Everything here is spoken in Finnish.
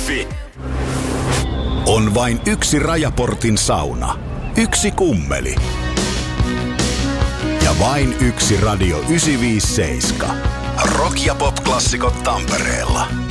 radio99.fi. On vain yksi Rajaportin sauna, yksi kummeli ja vain yksi Radio 957. Rock- ja pop-klassikot Tampereella.